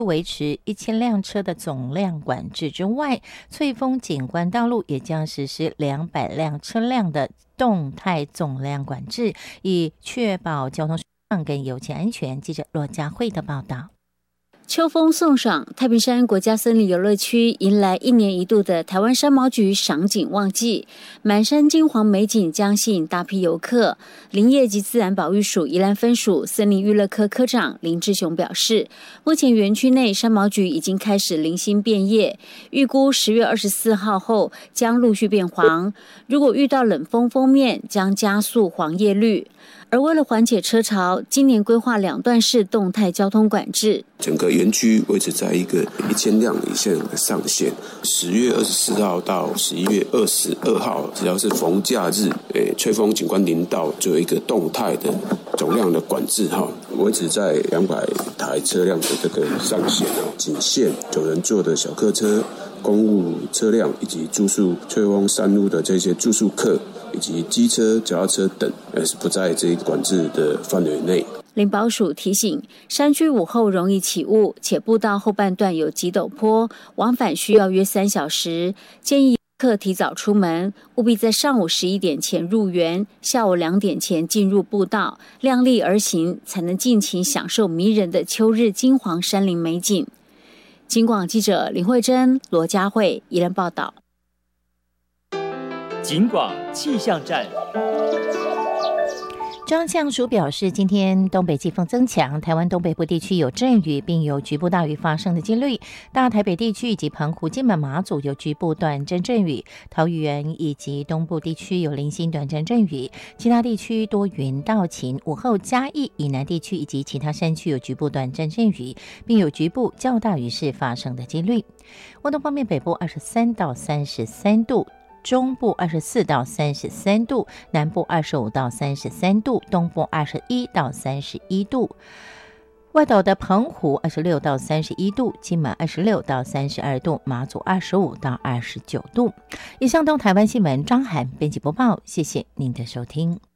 维持1000辆车的总量管制之外，翠峰景观道路也将实施200辆车辆的动态总量管制，以确保交通顺畅跟油气安全。记者罗佳慧的报道。 秋风送爽，太平山国家森林游乐区迎来1年1度的台湾山毛榉赏景旺季，满山金黄美景将吸引大批游客。林业及自然保育署宜兰分署森林娱乐科科长林志雄表示，目前园区内山毛榉已经开始零星变叶，预估10月24号后将陆续变黄，如果遇到冷风锋面，将加速黄叶绿。而为了缓解车潮，今年规划2段式动态交通管制， 整个园区维持在一个1000辆以下的上限。10月24号到11月22号，只要是逢假日，翠峰景观林道就有一个动态的总量的管制维持在200台车辆的这个上限仅限9人座的小客车、公务车辆以及住宿翠峰山屋的这些住宿客，以及机车、脚踏车等，是不在这一管制的范围内。 林保署提醒，山区午后容易起雾，且步道后半段有急陡坡，往返需要约3小时，建议客提早出门，务必在上午11点前入园，下午2点前进入步道，量力而行，才能尽情享受迷人的秋日金黄山林美景。警广记者林慧珍、罗佳慧宜兰报道。 警广气象站。 中央气象署表示，今天东北季风增强，台湾东北部地区有阵雨，并有局部大雨发生的几率。大台北地区以及澎湖、金门、马祖有局部短暂阵雨，桃园以及东部地区有零星短暂阵雨，其他地区多云到晴。午后嘉义以南地区以及其他山区有局部短暂阵雨，并有局部较大雨势发生的几率。温度方面，北部23到33度。中部24到33度，南部25到33度，东部21到31度。外岛的澎湖26到31度，金门26到32度，马祖25到29度。以上东台湾新闻，张涵编辑播报，谢谢您的收听。